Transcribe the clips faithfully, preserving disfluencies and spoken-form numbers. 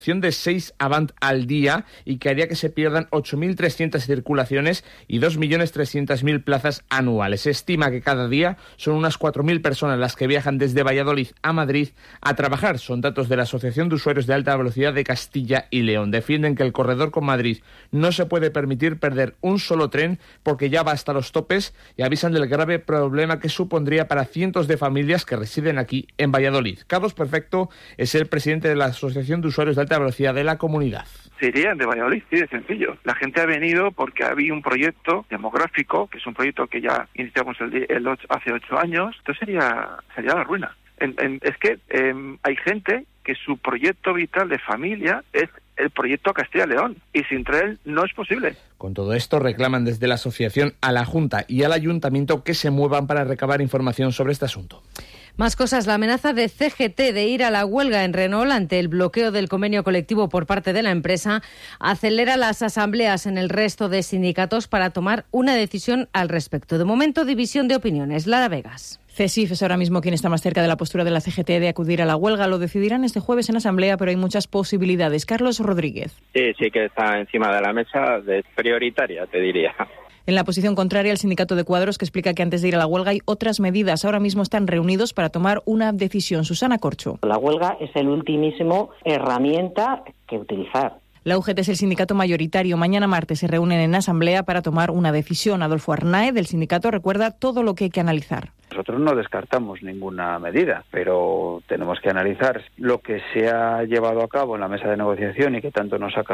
de seis Avant al día y que haría que se pierdan ocho mil trescientas circulaciones y dos millones trescientas mil plazas anuales. Se estima que cada día son unas cuatro mil personas las que viajan desde Valladolid a Madrid a trabajar. Son datos de la Asociación de Usuarios de Alta Velocidad de Castilla y León. Defienden que el corredor con Madrid no se puede permitir perder un solo tren porque ya va hasta los topes y avisan del grave problema que supondría para cientos de familias que residen aquí en Valladolid. Carlos Perfecto es el presidente de la Asociación de Usuarios de Alta Velocidad de la comunidad. Se irían de Valladolid, sí, de sencillo. La gente ha venido porque había un proyecto demográfico, que es un proyecto que ya iniciamos el, el ocho, hace ocho años, entonces sería, sería la ruina. En, en, es que eh, hay gente que su proyecto vital de familia es el proyecto Castilla-León, y sin tren no es posible. Con todo esto, reclaman desde la asociación a la Junta y al Ayuntamiento que se muevan para recabar información sobre este asunto. Más cosas. La amenaza de C G T de ir a la huelga en Renault ante el bloqueo del convenio colectivo por parte de la empresa acelera las asambleas en el resto de sindicatos para tomar una decisión al respecto. De momento, división de opiniones. Lara Vegas. CESIF es ahora mismo quien está más cerca de la postura de la C G T de acudir a la huelga. Lo decidirán este jueves en asamblea, pero hay muchas posibilidades. Carlos Rodríguez. Sí, sí que está encima de la mesa, de prioritaria, te diría. En la posición contraria, el sindicato de cuadros, que explica que antes de ir a la huelga hay otras medidas. Ahora mismo están reunidos para tomar una decisión. Susana Corcho. La huelga es el ultimísimo herramienta que utilizar. La U G T es el sindicato mayoritario. Mañana martes se reúnen en asamblea para tomar una decisión. Adolfo Arnae, del sindicato, recuerda todo lo que hay que analizar. Nosotros no descartamos ninguna medida, pero tenemos que analizar lo que se ha llevado a cabo en la mesa de negociación y que tanto nos ha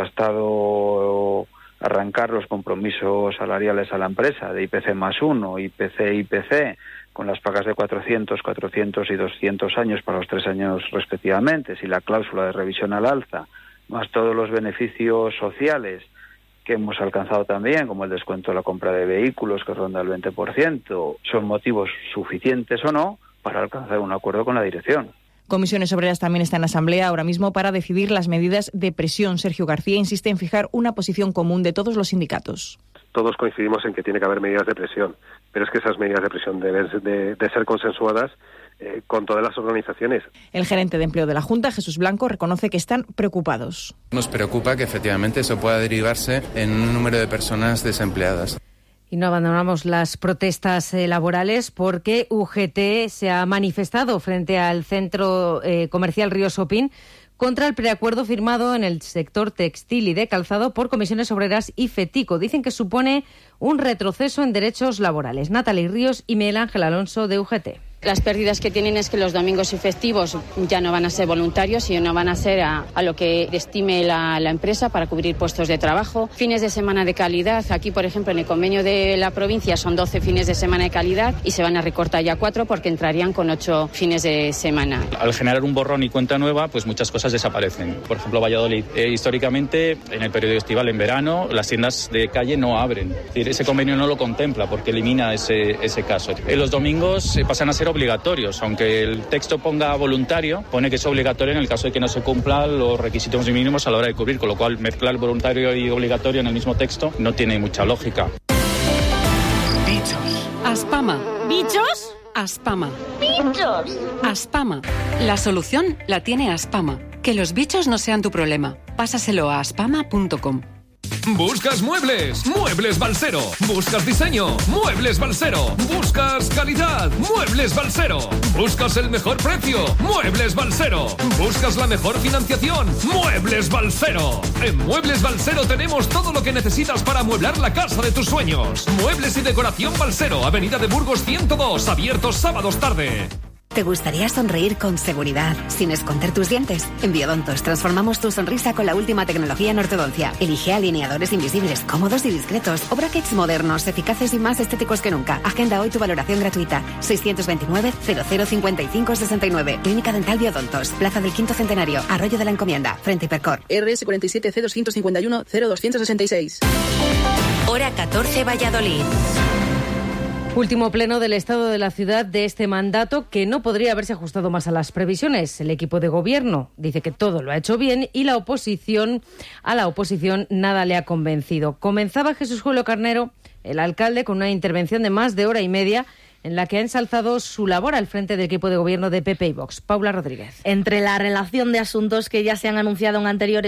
costado arrancar los compromisos salariales a la empresa de I P C más uno, I P C, I P C, con las pagas de cuatrocientos, cuatrocientos y doscientos años para los tres años respectivamente, si la cláusula de revisión al alza, más todos los beneficios sociales que hemos alcanzado también, como el descuento de la compra de vehículos, que ronda el veinte por ciento, son motivos suficientes o no para alcanzar un acuerdo con la dirección. Comisiones Obreras también está en asamblea ahora mismo para decidir las medidas de presión. Sergio García insiste en fijar una posición común de todos los sindicatos. Todos coincidimos en que tiene que haber medidas de presión, pero es que esas medidas de presión deben de, de ser consensuadas eh, con todas las organizaciones. El gerente de empleo de la Junta, Jesús Blanco, reconoce que están preocupados. Nos preocupa que efectivamente eso pueda derivarse en un número de personas desempleadas. Y no abandonamos las protestas eh, laborales porque U G T se ha manifestado frente al centro eh, comercial Río Sopín contra el preacuerdo firmado en el sector textil y de calzado por Comisiones Obreras y FETICO. Dicen que supone un retroceso en derechos laborales. Natalie Ríos y Miguel Ángel Alonso, de U G T. Las pérdidas que tienen es que los domingos y festivos ya no van a ser voluntarios y no van a ser a, a lo que estime la, la empresa para cubrir puestos de trabajo. Fines de semana de calidad. Aquí, por ejemplo, en el convenio de la provincia son doce fines de semana de calidad y se van a recortar ya cuatro porque entrarían con ocho fines de semana. Al generar un borrón y cuenta nueva, pues muchas cosas desaparecen. Por ejemplo, Valladolid. Eh, históricamente, en el periodo estival, en verano, las tiendas de calle no abren. Es decir, ese convenio no lo contempla porque elimina ese, ese caso. Eh, los domingos eh, pasan a ser obligatorios, aunque el texto ponga voluntario, pone que es obligatorio en el caso de que no se cumplan los requisitos mínimos a la hora de cubrir, con lo cual mezclar voluntario y obligatorio en el mismo texto no tiene mucha lógica. Bichos. Aspama. ¿Bichos? Aspama. ¡Bichos! Aspama. La solución la tiene Aspama. Que los bichos no sean tu problema. Pásaselo a aspama punto com. ¿Buscas muebles? Muebles Balsero. ¿Buscas diseño? Muebles Balsero. ¿Buscas calidad? Muebles Balsero. ¿Buscas el mejor precio? Muebles Balsero. ¿Buscas la mejor financiación? Muebles Balsero. En Muebles Balsero tenemos todo lo que necesitas para amueblar la casa de tus sueños. Muebles y decoración Balsero, Avenida de Burgos ciento dos, abiertos sábados tarde. ¿Te gustaría sonreír con seguridad, sin esconder tus dientes? En Biodontos transformamos tu sonrisa con la última tecnología en ortodoncia. Elige alineadores invisibles, cómodos y discretos, o brackets modernos, eficaces y más estéticos que nunca. Agenda hoy tu valoración gratuita. seiscientos veintinueve, cero cero cincuenta y cinco, sesenta y nueve. Clínica Dental Biodontos. Plaza del Quinto Centenario. Arroyo de la Encomienda. Frente a Hipercor. R S cuarenta y siete C doscientos cincuenta y uno cero doscientos sesenta y seis. Hora catorce, Valladolid. Último pleno del Estado de la Ciudad de este mandato, que no podría haberse ajustado más a las previsiones. El equipo de gobierno dice que todo lo ha hecho bien y la oposición, a la oposición nada le ha convencido. Comenzaba Jesús Julio Carnero, el alcalde, con una intervención de más de hora y media en la que ha ensalzado su labor al frente del equipo de gobierno de P P y Vox. Paula Rodríguez. Entre la relación de asuntos que ya se han anunciado en anteriores